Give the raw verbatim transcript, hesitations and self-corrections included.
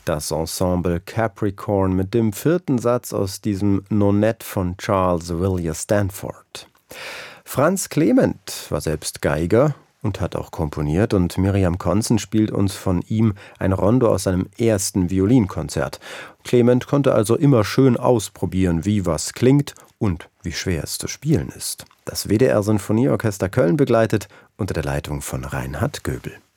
das Ensemble Capricorn mit dem vierten Satz aus diesem Nonett von Charles Villiers Stanford. Franz Clement war selbst Geiger und hat auch komponiert, und Miriam Konzen spielt uns von ihm ein Rondo aus seinem ersten Violinkonzert. Clement konnte also immer schön ausprobieren, wie was klingt und wie schwer es zu spielen ist. Das W D R Sinfonieorchester Köln begleitet unter der Leitung von Reinhard Göbel.